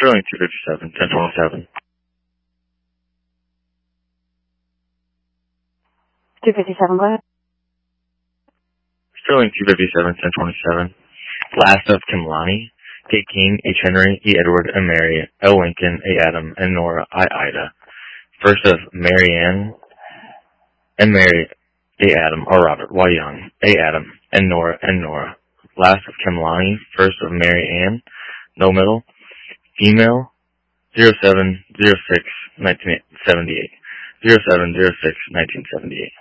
Sterling 257, 1027. 257, go ahead. Sterling 257, 1027. Last of Kimlani, A. King, H. Henry, E. Edward, A. Mary, L. Lincoln, A. Adam, and Nora, I. Ida. First of Marianne, and Mary, A. Adam, R. Robert, Y. Young, A. Adam, and Nora. Last of Kimlani, first of Mary Ann, no middle, female, 0706 1978. 0706 1978.